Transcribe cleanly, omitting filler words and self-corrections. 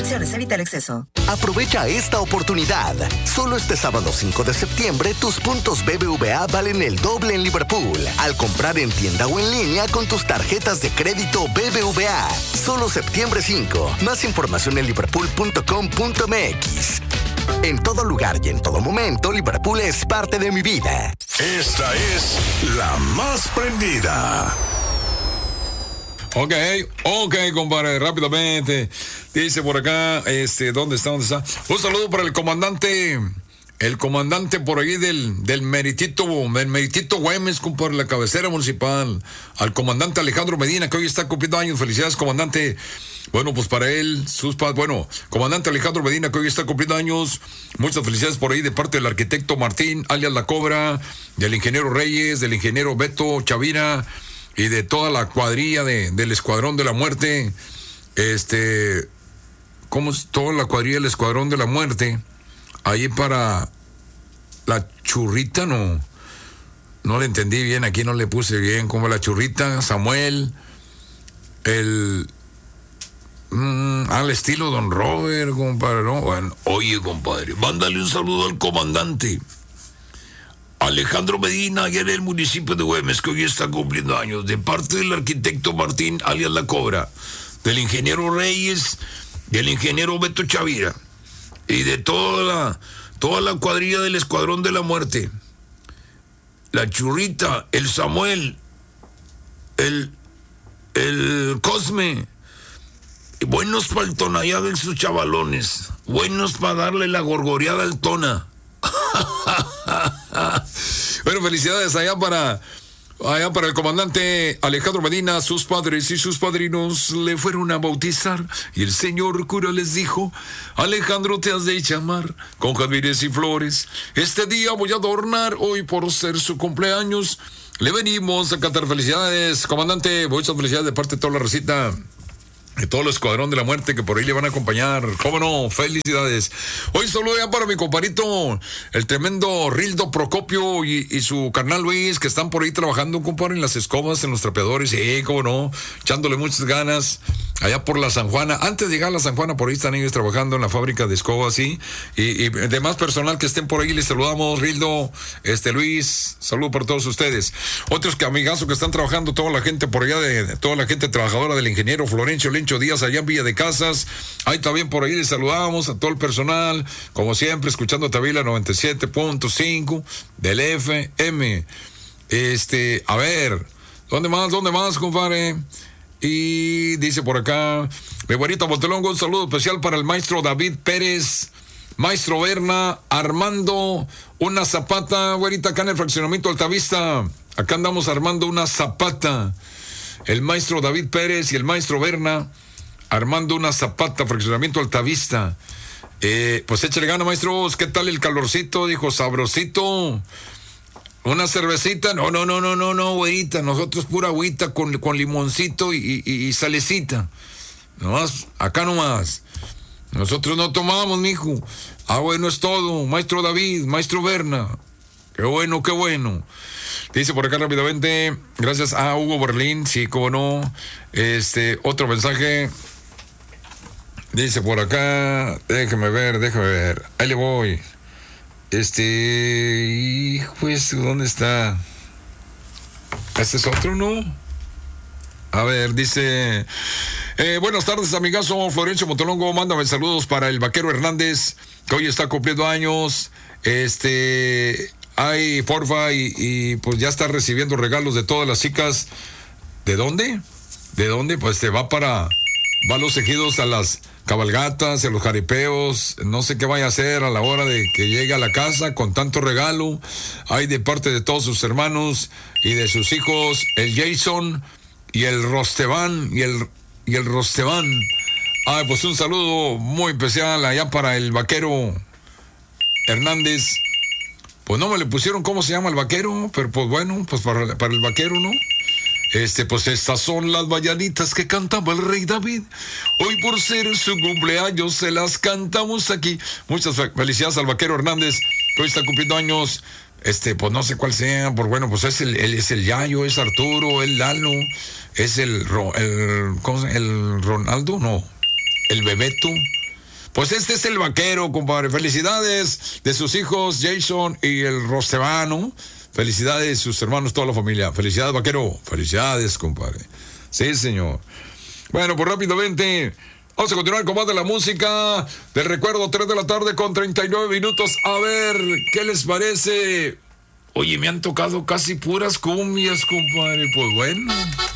restricciones, evita el exceso. Aprovecha esta oportunidad. Solo este sábado 5 de septiembre, tus puntos BBVA valen el doble en Liverpool. Al comprar en tienda o en línea con tus tarjetas de crédito BBVA. Solo septiembre 5. Más información en liverpool.com.mx. En todo lugar y en todo momento, Liverpool es parte de mi vida. Esta es la más prendida. Ok, compadre, rápidamente. Dice por acá, ¿dónde está? Un saludo para el comandante por ahí del Meritito Güemes, compadre, la cabecera municipal. Al comandante Alejandro Medina, que hoy está cumpliendo años. Felicidades, comandante. Bueno, pues para él, comandante Alejandro Medina, que hoy está cumpliendo años. Muchas felicidades por ahí de parte del arquitecto Martín, alias La Cobra, del ingeniero Reyes, del ingeniero Beto Chavira, y de toda la cuadrilla del Escuadrón de la Muerte. ¿Cómo es toda la cuadrilla del Escuadrón de la Muerte? Ahí para la Churrita, no le entendí bien, aquí no le puse bien, como la Churrita, Samuel, al estilo Don Robert, compadre, ¿no? Bueno, oye, compadre, mándale un saludo al comandante Alejandro Medina, allá en el municipio de Güemes, que hoy está cumpliendo años, de parte del arquitecto Martín, alias La Cobra, del ingeniero Reyes, del ingeniero Beto Chavira, y de toda la cuadrilla del Escuadrón de la Muerte. La Churrita, el Samuel, el Cosme, buenos para el tonallado en sus chavalones, buenos para darle la gorgoreada al tona. Bueno, felicidades allá para el comandante Alejandro Medina. Sus padres y sus padrinos le fueron a bautizar y el señor cura les dijo: Alejandro, te has de llamar con jazmines y flores. Este día voy a adornar, hoy por ser su cumpleaños le venimos a cantar. Felicidades, comandante, muchas felicidades de parte de toda la recita, de todo el Escuadrón de la Muerte que por ahí le van a acompañar. ¿Cómo no? Felicidades. Hoy saludo ya para mi compadrito, el tremendo Rildo Procopio y su carnal Luis, que están por ahí trabajando, compadre, en las escobas, en los trapeadores. Sí, cómo no, echándole muchas ganas allá por la San Juana. Antes de llegar a la San Juana, por ahí están ellos trabajando en la fábrica de escobas, sí. Y demás personal que estén por ahí, les saludamos. Rildo, Luis, saludo para todos ustedes. Otros que amigazos que están trabajando, toda la gente por allá, de toda la gente trabajadora del ingeniero Florencio Lencho Díaz allá en Villa de Casas. Ahí también por ahí les saludamos a todo el personal, como siempre, escuchando Tavila 97.5 del FM. A ver, ¿dónde más, compadre? Y dice por acá, mi güerita Montelongo, un saludo especial para el maestro David Pérez, maestro Berna, Armando una zapata, güerita, acá en el fraccionamiento Altavista. Acá andamos armando una zapata. El maestro David Pérez y el maestro Berna armando una zapata, fraccionamiento Altavista. Pues échale gana, maestros. ¿Qué tal el calorcito? Dijo, sabrosito. ¿Una cervecita? No, güerita. Nosotros pura agüita con limoncito y salecita. Nomás, acá nomás. Nosotros no tomamos, mijo. Bueno, es todo. Maestro David, maestro Berna. Qué bueno. Dice por acá rápidamente, gracias a Hugo Berlín, sí, cómo no. Otro mensaje. Dice por acá, déjeme ver. Ahí le voy. Pues, ¿dónde está? Este es otro, ¿no? A ver, dice, buenas tardes, amigazo Florencio Montelongo, mándame saludos para el Vaquero Hernández, que hoy está cumpliendo años. Ay, porfa, y pues ya está recibiendo regalos de todas las chicas. ¿De dónde? Pues va a los ejidos, a las cabalgatas, a los jaripeos. No sé qué vaya a hacer a la hora de que llegue a la casa con tanto regalo. Hay de parte de todos sus hermanos y de sus hijos, el Jason y el Rosteban y el Rosteban. Ay, pues un saludo muy especial allá para el Vaquero Hernández. Pues no me le pusieron cómo se llama el vaquero, pero pues bueno, pues para el vaquero, ¿no? Pues estas son las mañanitas que cantaba el rey David. Hoy por ser su cumpleaños se las cantamos aquí. Muchas felicidades al Vaquero Hernández, que hoy está cumpliendo años. Pues no sé cuál sea, por bueno, pues él es el Yayo, es Arturo, el Lalo, es el Ronaldo, no, el Bebeto, Pues este es el vaquero, compadre. Felicidades de sus hijos Jason y el Rostevano. Felicidades sus hermanos, toda la familia. Felicidades, vaquero. Felicidades, compadre. Sí, señor. Bueno, pues rápidamente vamos a continuar con más de la música. Del recuerdo, 3 de la tarde con 39 minutos. A ver, ¿qué les parece? Oye, me han tocado casi puras cumbias, compadre. Pues bueno.